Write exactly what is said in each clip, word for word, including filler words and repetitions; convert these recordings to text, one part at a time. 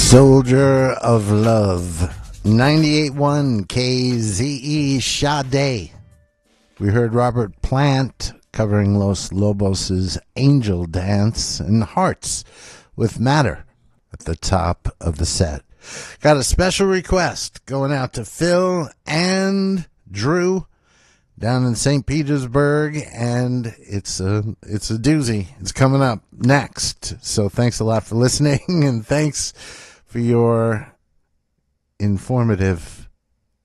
Soldier of Love, ninety-eight point one K Z E Sade. We heard Robert Plant covering Los Lobos' Angel Dance and Hearts with Matter at the top of the set. Got a special request going out to Phil and Drew down in Saint Petersburg, and it's a it's a doozy. It's coming up next. So thanks a lot for listening, and thanks for your informative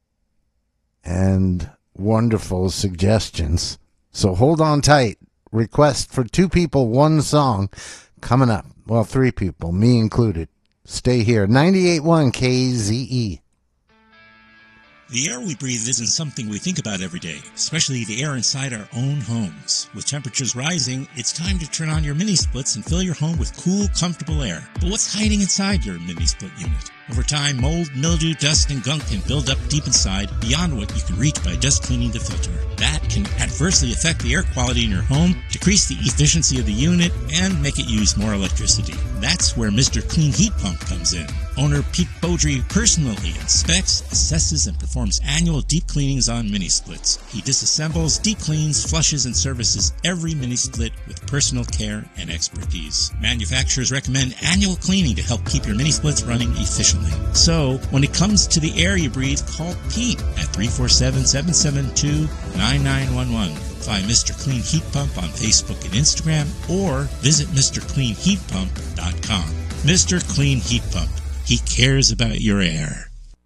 and wonderful suggestions. So hold on tight. Request for two people, one song coming up. Well, three people, me included. Stay here. ninety-eight point one K Z E. The air we breathe isn't something we think about every day, especially the air inside our own homes. With temperatures rising, it's time to turn on your mini-splits and fill your home with cool, comfortable air. But what's hiding inside your mini-split unit? Over time, mold, mildew, dust, and gunk can build up deep inside, beyond what you can reach by just cleaning the filter. That can adversely affect the air quality in your home, decrease the efficiency of the unit, and make it use more electricity. That's where Mister Clean Heat Pump comes in. Owner Pete Beaudry personally inspects, assesses, and performs annual deep cleanings on mini-splits. He disassembles, deep cleans, flushes, and services every mini-split with personal care and expertise. Manufacturers recommend annual cleaning to help keep your mini-splits running efficiently. So, when it comes to the air you breathe, call Pete at three four seven, seven seven two, nine nine one one. Find Mister Clean Heat Pump on Facebook and Instagram, or visit Mr Clean Heat Pump dot com. Mister Clean Heat Pump. He cares about your air.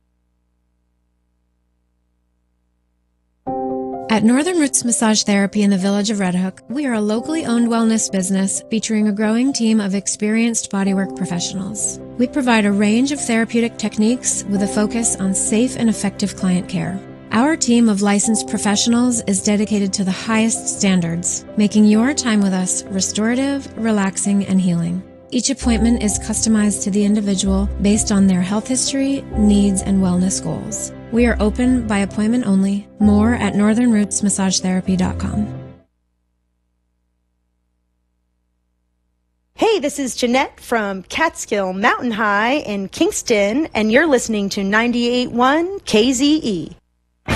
At Northern Roots Massage Therapy in the village of Red Hook, we are a locally owned wellness business featuring a growing team of experienced bodywork professionals. We provide a range of therapeutic techniques with a focus on safe and effective client care. Our team of licensed professionals is dedicated to the highest standards, making your time with us restorative, relaxing, and healing. Each appointment is customized to the individual based on their health history, needs, and wellness goals. We are open by appointment only. More at northern roots massage therapy dot com. Hey, this is Jeanette from Catskill Mountain High in Kingston, and you're listening to ninety-eight point one K Z E.